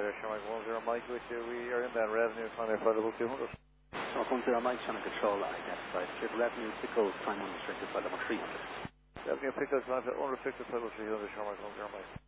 there, Shamrock 10 Mike with you. We are in that revenue on there for level 200. Shamrock 10 Mike trying to control identified. Ship revenue pickles time unrestricted by level 300. Revenue pickles unrestricted by level 300, Shamrock 10 Mike.